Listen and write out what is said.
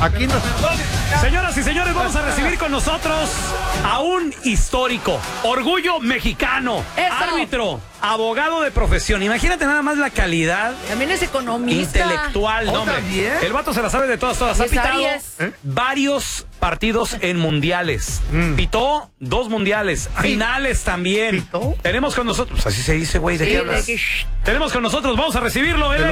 Aquí nos... Señoras y señores, vamos a recibir con nosotros a un histórico, orgullo mexicano, Eso. árbitro, abogado de profesión. Imagínate nada más la calidad También es economista. intelectual, ¿no, hombre? ¿También? El vato se la sabe de todas. Ha Yes, pitado Aries. varios partidos en mundiales. Pitó 2 mundiales, finales también. ¿Pitó? Tenemos con nosotros, pues así se dice, güey, ¿de Sí, qué de hablas? que- Tenemos con nosotros, vamos a recibirlo. Él